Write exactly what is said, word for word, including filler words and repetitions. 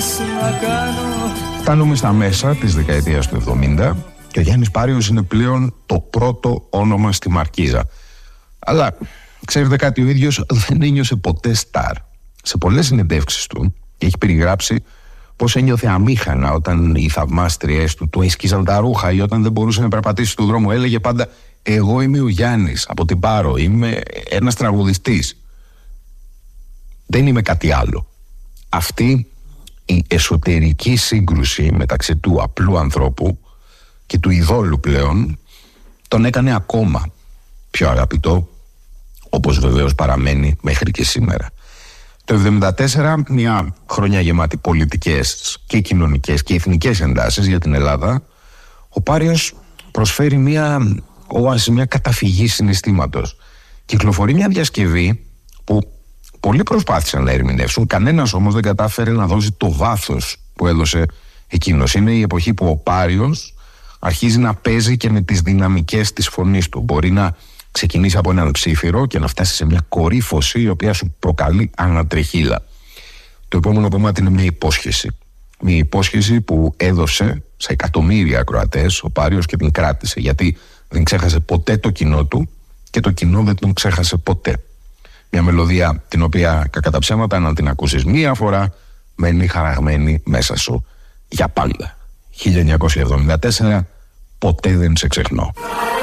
Φτάνουμε στα μέσα της δεκαετίας του εβδομήντα και ο Γιάννης Πάριος είναι πλέον το πρώτο όνομα στη Μαρκίζα. Αλλά ξέρετε κάτι, ο ίδιος δεν ένιωσε ποτέ στάρ. Σε πολλές συνεντεύξεις του έχει περιγράψει πώς ένιωθε αμήχανα όταν οι θαυμάστριες του του έσκιζαν τα ρούχα ή όταν δεν μπορούσε να περπατήσει του δρόμου. Έλεγε πάντα: εγώ είμαι ο Γιάννης από την Πάρο, είμαι ένας τραγουδιστής. Δεν είμαι κάτι άλλο. Αυτή η εσωτερική σύγκρουση μεταξύ του απλού ανθρώπου και του ειδόλου πλέον τον έκανε ακόμα πιο αγαπητό, όπως βεβαίως παραμένει μέχρι και σήμερα. Το εβδομήντα τέσσερα, μια χρονιά γεμάτη πολιτικές και κοινωνικές και εθνικές εντάσεις για την Ελλάδα, ο Πάριος προσφέρει μια όαση, μια καταφυγή συναισθήματος. Κυκλοφορεί μια διασκευή που πολλοί προσπάθησαν να ερμηνεύσουν, κανένας όμως δεν κατάφερε να δώσει το βάθος που έδωσε εκείνος. Είναι η εποχή που ο Πάριος αρχίζει να παίζει και με τις δυναμικές της φωνής του. Μπορεί να ξεκινήσει από έναν ψήφιρο και να φτάσει σε μια κορύφωση η οποία σου προκαλεί ανατρεχίλα. Το επόμενο κομμάτι είναι μια υπόσχεση. Μια υπόσχεση που έδωσε σε εκατομμύρια ακροατές ο Πάριος και την κράτησε, γιατί δεν ξέχασε ποτέ το κοινό του και το κοινό δεν τον ξέχασε ποτέ. Μια μελωδία την οποία, κακά τα ψέματα, να την ακούσεις μία φορά, μένει χαραγμένη μέσα σου για πάντα. χίλια εννιακόσια εβδομήντα τέσσερα, ποτέ δεν σε ξεχνώ.